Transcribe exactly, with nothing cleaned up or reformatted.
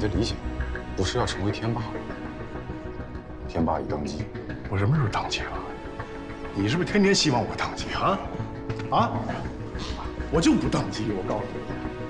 的理想不是要成为天霸。天霸已登基， 我什么时候当机了？你是不是天天希望我当机啊？啊！我就不当机，我告诉你。